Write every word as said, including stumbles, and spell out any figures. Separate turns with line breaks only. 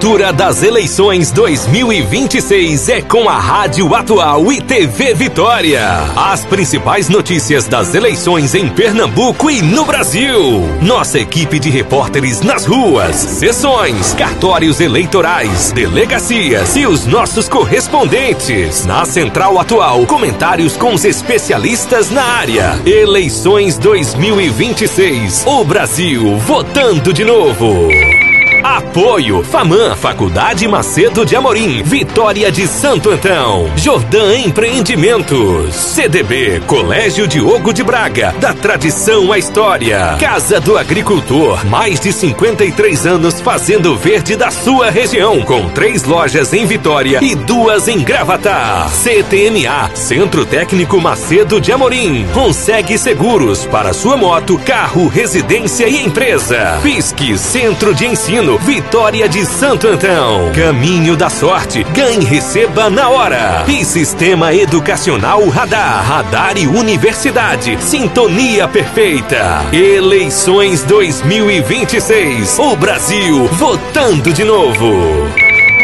cobertura das eleições dois mil e vinte e seis é com a Rádio Atual e T V Vitória. As principais notícias das eleições em Pernambuco e no Brasil. Nossa equipe de repórteres nas ruas, sessões, cartórios eleitorais, delegacias e os nossos correspondentes. Na Central Atual, comentários com os especialistas na área. Eleições dois mil e vinte e seis. O Brasil votando de novo. Apoio Famam, Faculdade Macedo de Amorim, Vitória de Santo Antão, Jordan Empreendimentos, C D B, Colégio Diogo de Braga, da tradição à história, Casa do Agricultor, mais de cinquenta e três anos fazendo verde da sua região, com três lojas em Vitória e duas em Gravatar. C T M A, Centro Técnico Macedo de Amorim, Consegue Seguros para sua moto, carro, residência e empresa. P I S C, Centro de Ensino, Vitória de Santo Antão. Caminho da Sorte, ganhe e receba na hora. E Sistema Educacional Radar, Radar e Universidade, sintonia perfeita. Eleições dois mil e vinte e seis, o Brasil votando de novo.